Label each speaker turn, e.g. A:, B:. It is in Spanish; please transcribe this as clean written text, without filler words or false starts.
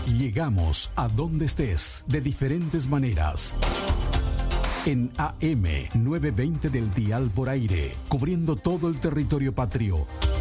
A: Llegamos a donde estés de diferentes maneras. En AM 920 del dial por aire, cubriendo todo el territorio patrio.